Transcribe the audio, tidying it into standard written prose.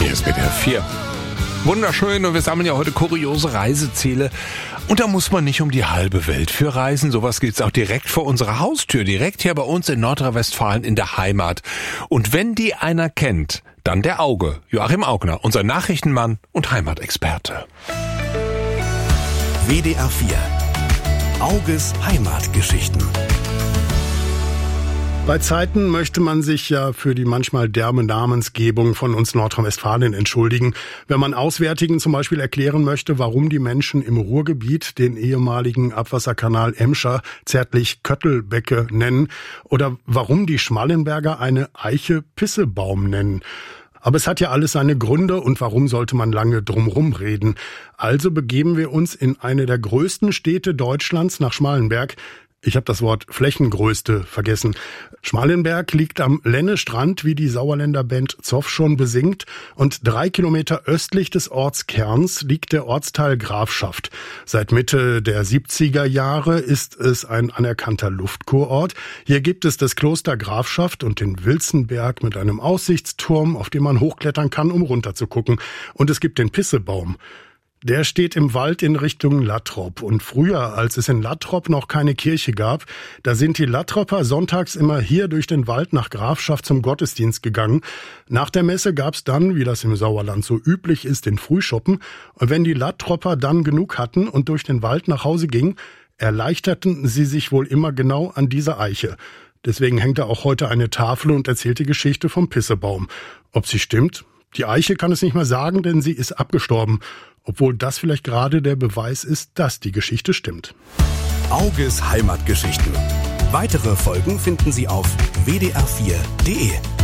Hier ist WDR 4. Wunderschön, und wir sammeln ja heute kuriose Reiseziele. Und da muss man nicht um die halbe Welt für reisen. Sowas gibt's auch direkt vor unserer Haustür, direkt hier bei uns in Nordrhein-Westfalen in der Heimat. Und wenn die einer kennt, dann der Auge, Joachim Augner, unser Nachrichtenmann und Heimatexperte. WDR 4. Auges Heimatgeschichten. Bei Zeiten möchte man sich ja für die manchmal derbe Namensgebung von uns Nordrhein-Westfalen entschuldigen. Wenn man Auswärtigen zum Beispiel erklären möchte, warum die Menschen im Ruhrgebiet den ehemaligen Abwasserkanal Emscher zärtlich Köttelbecke nennen oder warum die Schmallenberger eine Eiche Pissebaum nennen. Aber es hat ja alles seine Gründe, und warum sollte man lange drumrum reden? Also begeben wir uns in eine der größten Städte Deutschlands, nach Schmallenberg. Ich habe das Wort Flächengrößte vergessen. Schmallenberg liegt am Lennestrand, wie die Sauerländer Band Zoff schon besingt, und 3 Kilometer östlich des Ortskerns liegt der Ortsteil Grafschaft. Seit Mitte der 70er Jahre ist es ein anerkannter Luftkurort. Hier gibt es das Kloster Grafschaft und den Wilzenberg mit einem Aussichtsturm, auf dem man hochklettern kann, um runterzugucken. Und es gibt den Pissebaum. Der steht im Wald in Richtung Lattrop. Und früher, als es in Lattrop noch keine Kirche gab, da sind die Lattropper sonntags immer hier durch den Wald nach Grafschaft zum Gottesdienst gegangen. Nach der Messe gab's dann, wie das im Sauerland so üblich ist, den Frühschoppen. Und wenn die Lattropper dann genug hatten und durch den Wald nach Hause gingen, erleichterten sie sich wohl immer genau an dieser Eiche. Deswegen hängt da auch heute eine Tafel und erzählt die Geschichte vom Pissebaum. Ob sie stimmt? Die Eiche kann es nicht mehr sagen, denn sie ist abgestorben. Obwohl das vielleicht gerade der Beweis ist, dass die Geschichte stimmt. Auges Heimatgeschichten. Weitere Folgen finden Sie auf wdr4.de.